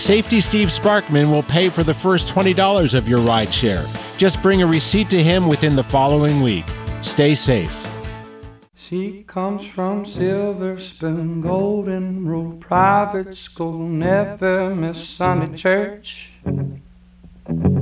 Safety Steve Sparkman will pay for the first $20 of your ride share. Just bring a receipt to him within the following week. Stay safe. She comes from Silver Spoon, Golden Rule Private School, never miss Sunday church.